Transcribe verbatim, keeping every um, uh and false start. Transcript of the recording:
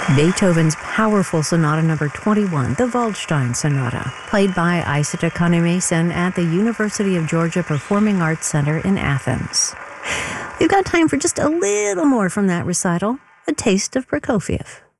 Beethoven's powerful Sonata Number twenty-one, the Waldstein Sonata, played by Isata Kahn-Mason at the University of Georgia Performing Arts Center in Athens. We've got time for just a little more from that recital, a taste of Prokofiev.